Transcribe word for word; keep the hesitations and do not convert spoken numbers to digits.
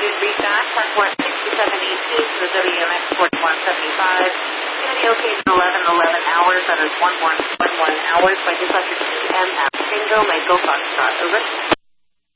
did read that. Passport sixty-seven eighteen to the W M X forty-one seventy-five. Going to be okay for eleven eleven hours. That is one one one one hours by Dispatcher T M at Tango Mako Foxtrot. Over.